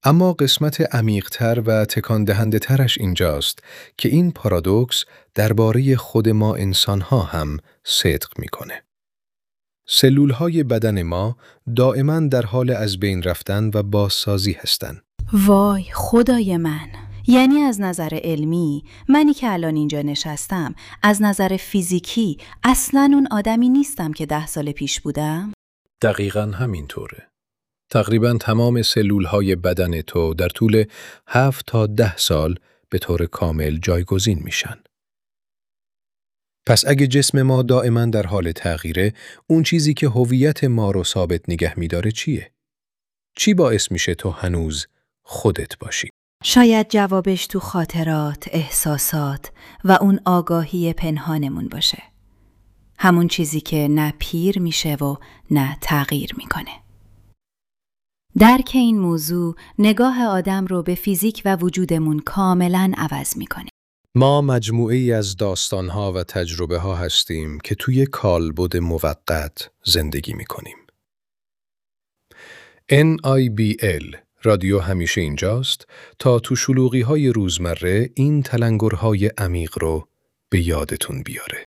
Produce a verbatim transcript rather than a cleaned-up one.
اما قسمت عمیق‌تر و تکان دهنده ترش اینجاست که این پارادوکس درباره خود ما انسان‌ها هم صدق می‌کنه. سلول‌های بدن ما دائما در حال از بین رفتن و بازسازی هستند. وای خدای من، یعنی از نظر علمی منی که الان اینجا نشستم از نظر فیزیکی اصلاً اون آدمی نیستم که ده سال پیش بودم؟ دقیقاً همینطوره. تقریباً تمام سلول‌های بدن تو در طول هفت تا ده سال به طور کامل جایگزین میشن. پس اگه جسم ما دائما در حال تغییره، اون چیزی که هویت ما رو ثابت نگه می‌داره چیه؟ چی باعث میشه تو هنوز خودت باشی؟ شاید جوابش تو خاطرات، احساسات و اون آگاهی پنهانمون باشه. همون چیزی که نه پیر میشه و نه تغییر میکنه. درک این موضوع نگاه آدم رو به فیزیک و وجودمون کاملاً عوض میکنه. ما مجموعه‌ای از داستان‌ها و تجربه‌ها هستیم که توی کالبد موقت زندگی می‌کنیم. ان آی بی ال رادیو همیشه اینجاست تا تو شلوغی‌های روزمره این تلنگرهای عمیق رو به یادتون بیاره.